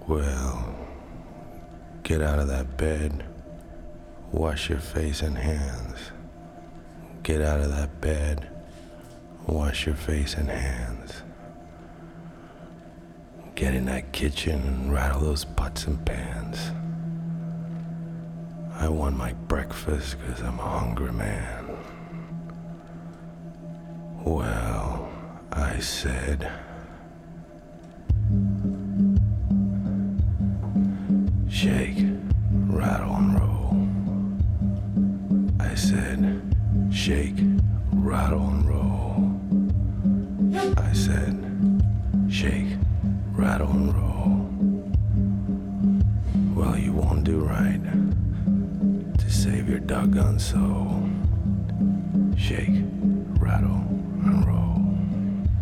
Well, get out of that bed. Wash your face and hands. Get out of that bed. Wash your face and hands. Get in that kitchen and rattle those pots and pans. I want my breakfast 'cause I'm a hungry man. Well, I said, shake, rattle and roll. I said, shake, rattle and roll. I said, shake, rattle and roll. Well, you won't do right to save your doggone soul. Shake, rattle and roll.